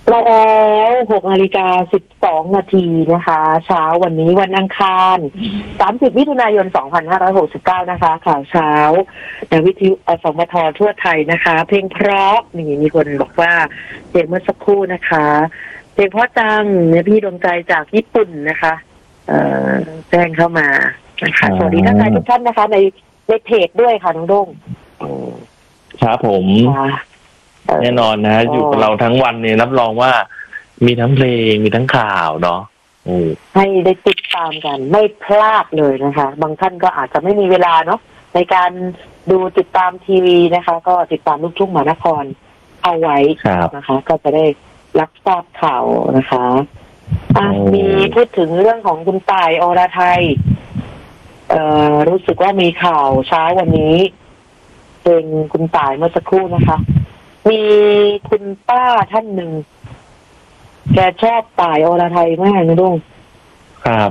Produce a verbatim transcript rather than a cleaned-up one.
แล้วหกนาฬิกาสิบสองนาทีนะคะเช้าวันนี้วันอังคารสามสิบมิถุนายนสองพันห้าร้อยหกสิบเก้านะคะข่าวเช้าในวิทยุอสมททั่วไทยนะคะเพลงเพราะนี่มีคนบอกว่าเพลงเมื่อสักครู่นะคะเพลงเพราะจังเนี่ยพี่ดวงใจจากญี่ปุ่นนะคะเอ่อแจ้งเข้ามานะคะสวัสดีท่านทุกท่านนะคะในในเพจด้วยค่ะน้องด้งครับผมแน่นอนนะอยู่กับเราทั้งวันเนี่ยรับรองว่ามีทั้งเพลงมีทั้งข่าวเนาะให้ได้ติดตามกันไม่พลาดเลยนะคะบางท่านก็อาจจะไม่มีเวลาเนาะในการดูติดตามทีวีนะคะก็ติดตามลูกทุ่งมหานครเอาไว้นะคะก็จะได้รับทราบข่าวนะคะอ่ะมีพูดถึงเรื่องของคุณต่ายอรไทยเอ่อรู้สึกว่ามีข่าวเช้าวันนี้เป็นคุณต่ายเมื่อสักครู่นะคะมีคุณป้าท่านหนึ่งแกชอบต่ายอรไทยมากนะลุง